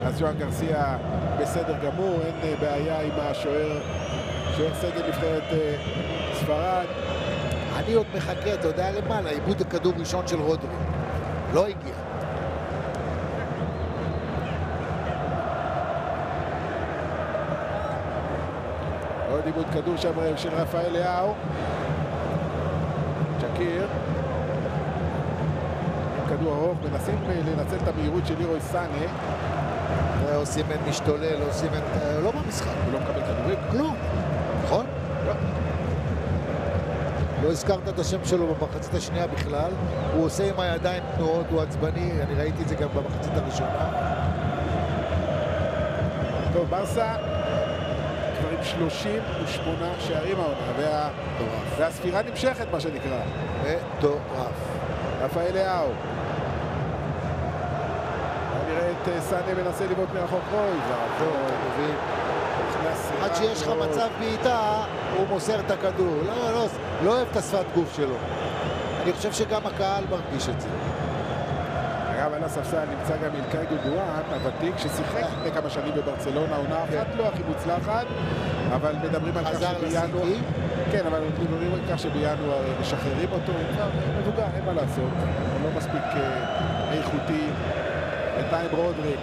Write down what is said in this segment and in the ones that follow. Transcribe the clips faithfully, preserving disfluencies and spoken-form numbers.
אז ג'ואן גרסיה בסדר גמור, אין בעיה עם השוער, שוער סגל נבחרת ספרד. אני עוד מחכה, אתה יודע למה? לאיבוד הכדור ראשון של רודרי. לא הגיע. עוד איבוד כדור שם של רפאל לאו. שקיר. כדור ארוך, מנסים לנצל את המהירות של לירוי סאנה. אוסימן משתולל, אוסימן לא במשחק. הוא לא מקבל כדורים? כלום. נכון? לא. לא הזכרת את השם שלו במחצית השנייה בכלל. הוא עושה עם הידיים תנועות, הוא עצבני. אני ראיתי את זה גם במחצית הראשונה. טוב, ברסה כבר עם שלושים ושמונה שערים העונה, וה... והספירה נמשכת, מה שנקרא. מטורף. רפאל לאו. נראה את סאנה מנסה לבעוט מרחוק. רוי, זה מבין. עד שיש לך מצב בעיטה, הוא מוסר את הכדור. לא, לא, לא אוהב את השפת גוף שלו. אני חושב שגם הקהל מרגיש את זה. אגב, על הספסל נמצא גם אילקאי גודואן, הוותיק, ששיחק לפני כמה שנים בברצלונה, עונה אחת לא הכי מוצלחת, אבל מדברים על כך שבינואר... כן, אבל מדברים על כך שבינואר משחררים אותו, הוא כבר מבוגר, אין מה לעשות, הוא לא מספיק איכותי. בינתיים רודרי.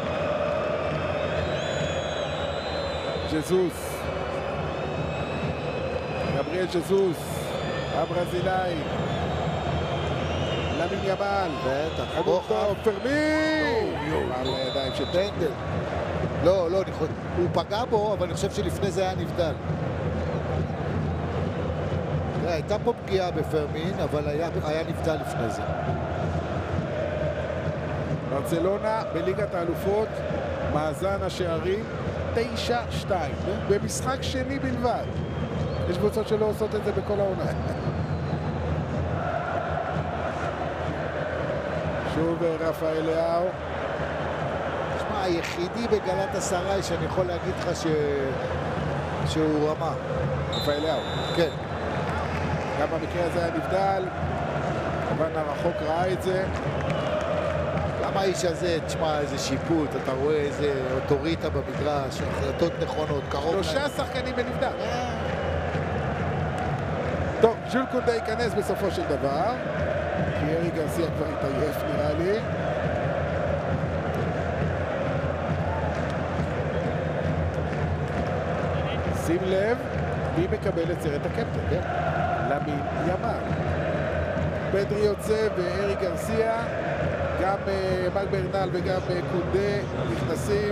ג'זוס. גבריאל ג'זוס, הברזילאי. למין ימל. בטח. כדור טוב, פרמין! על הידיים של פנדל. לא, לא, הוא פגע בו, אבל אני חושב שלפני זה היה נבדל. הייתה פה פגיעה בפרמין, אבל היה נבדל לפני זה. ברצלונה בליגת האלופות, מאזן השערים תשע שתיים, במשחק שני בלבד. יש קבוצות שלא עושות את זה בכל העונה. שוב רפאל לאו. תשמע, היחידי בגלת הסראי שאני יכול להגיד לך ש... שהוא רמה. רפאל לאו. כן. גם במקרה הזה היה נבדל. כמובן הרחוק ראה את זה. גם האיש הזה, תשמע, איזה שיפוט, אתה רואה איזה אוטוריטה במגרש, החלטות נכונות, קרוב להם. שלושה שחקנים בנבדל. טוב, ז'ול קונדה ייכנס בסופו של דבר. כי ארי גרסיה כבר התעייף נראה לי. שים לב, מי מקבל את סרט הקפטן? למין ימל. פדרי יוצא וארי גרסיה, גם מרק ברנל וגם קונדה נכנסים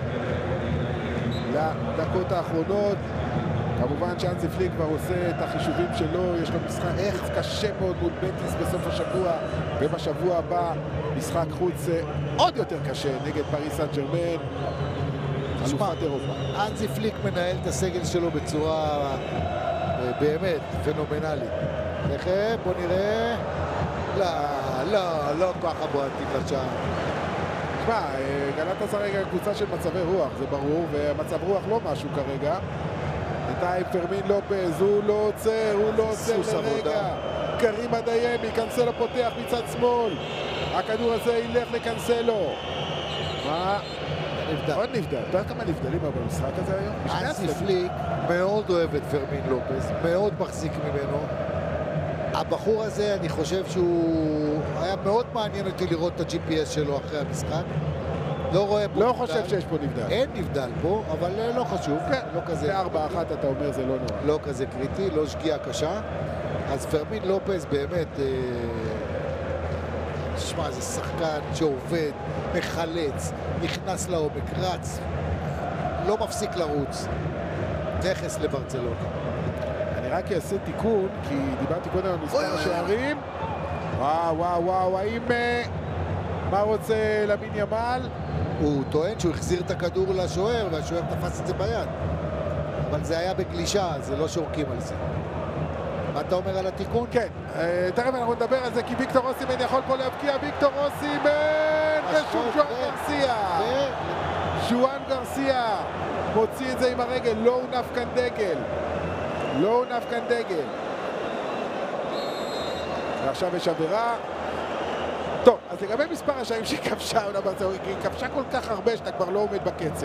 לדקות האחרונות. כמובן שאנסי פליק כבר עושה את החישובים שלו, יש לו משחק איך קשה מאוד מול בטיס בסוף השבוע, ובשבוע הבא משחק חוץ עוד יותר קשה נגד פריס סן ז'רמן, אלופת אירופה. אנסי פליק מנהל את הסגל שלו בצורה באמת פנומנלית. לכם, בוא נראה. לא, לא, לא ככה בועטים לשם. תשמע, גלת הסראי קבוצה של מצבי רוח, זה ברור, ומצב רוח לא משהו כרגע. בינתיים פרמין לופז, הוא לא עוצר, הוא לא עוצר לרגע. קרים אדיימי, קנסלו פותח מצד שמאל. הכדור הזה ילך לקנסלו. מה? נבדל. עוד נבדל. אתה יודע כמה נבדלים במשחק הזה היום? אנסי פליק מאוד אוהב את פרמין לופז, מאוד מחזיק ממנו. הבחור הזה, אני חושב שהוא היה מאוד מעניין אותי לראות את ה-ג'י פי אס שלו אחרי המשחק. לא רואה פה לא נבדל. חושב שיש פה נבדל. אין נבדל פה, אבל לא חשוב. כן, לא כזה. בארבע אחת אתה אומר זה לא נורא. לא כזה קריטי, לא שגיאה קשה. אז פרמין לופז באמת, אה... שמע, זה שחקן שעובד, מחלץ, נכנס לעומק, רץ, לא מפסיק לרוץ. נכס לברצלונה. אני רק אעשה תיקון, כי דיברתי קודם על מספר השערים. וואו, וואו, וואו, האם... מה רוצה למין ימל? הוא טוען שהוא החזיר את הכדור לשוער, והשוער תפס את זה ביד. אבל זה היה בגלישה, זה לא שורקים על זה. מה אתה אומר על התיקון? כן, תכף אנחנו נדבר על זה, כי ויקטור אוסימן יכול פה להבקיע. ויקטור אוסימן! ושוב ז'ואן גרסיה! ז'ואן גרסיה מוציא את זה עם הרגל, לא הונף כאן דגל. לא הונף כאן דגל. ועכשיו יש עבירה. טוב, אז אז לגבי מספר השערים שכבשה, היא כבשה כל כך הרבה שאתה כבר לא עומד בקצב.